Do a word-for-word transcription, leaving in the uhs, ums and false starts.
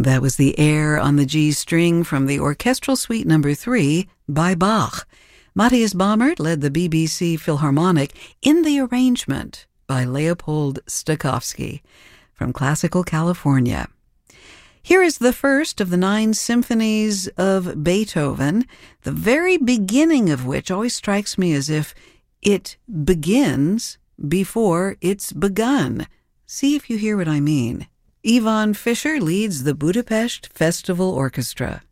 That was the air on the G string from the Orchestral Suite Number three by Bach. Matthias Baumert led the B B C Philharmonic in the arrangement by Leopold Stokowski from Classical California. Here is the first of the nine symphonies of Beethoven, the very beginning of which always strikes me as if it begins before it's begun. See if you hear what I mean. Ivan Fischer leads the Budapest Festival Orchestra.